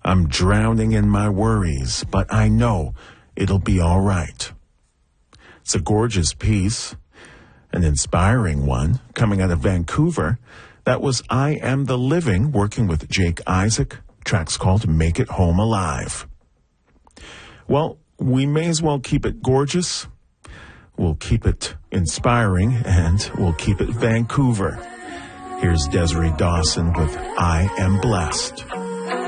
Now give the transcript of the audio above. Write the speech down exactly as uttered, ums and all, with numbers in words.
I'm drowning in my worries, but I know it'll be all right. It's a gorgeous piece, an inspiring one, coming out of Vancouver. That was I Am the Living, working with Jake Isaac. Track's called Make It Home Alive. Well, we may as well keep it gorgeous. We'll keep it inspiring, and we'll keep it Vancouver. Here's Desiree Dawson with I Am Blessed.